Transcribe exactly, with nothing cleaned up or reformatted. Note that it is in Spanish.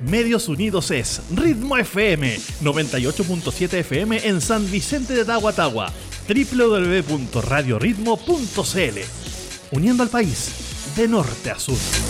Medios Unidos es Ritmo F M, noventa y ocho punto siete F M en San Vicente de Tahuatahua, doble u doble u doble u punto radio ritmo punto c l, uniendo al país de norte a sur.